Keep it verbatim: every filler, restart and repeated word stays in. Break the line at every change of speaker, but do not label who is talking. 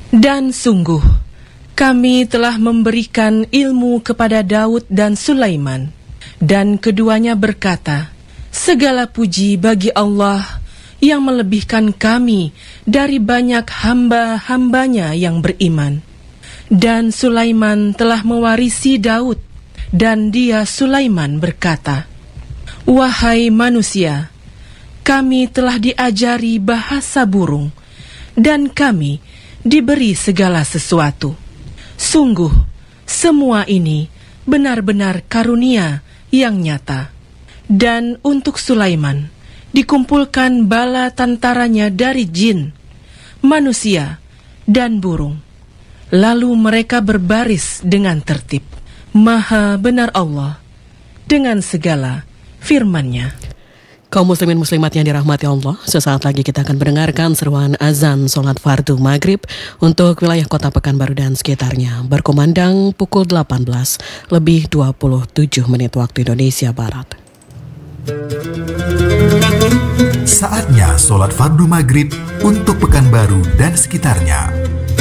Dan sungguh, kami telah memberikan ilmu kepada Daud dan Sulaiman, dan keduanya berkata, segala puji bagi Allah yang melebihkan kami dari banyak hamba-hambanya yang beriman. Dan Sulaiman telah mewarisi Daud, dan dia Sulaiman berkata, wahai manusia, kami telah diajari bahasa burung, dan kami diberi segala sesuatu. Sungguh, semua ini benar-benar karunia yang nyata. Dan untuk Sulaiman, dikumpulkan bala tentaranya dari jin, manusia, dan burung. Lalu mereka berbaris dengan tertib. Maha benar Allah dengan segala firman-Nya.
Kaum muslimin muslimat yang dirahmati Allah, sesaat lagi kita akan mendengarkan seruan azan sholat fardu maghrib untuk wilayah kota Pekanbaru dan sekitarnya, berkumandang pukul delapan belas lebih dua puluh tujuh menit waktu Indonesia Barat.
Saatnya sholat fardu maghrib untuk Pekanbaru dan sekitarnya.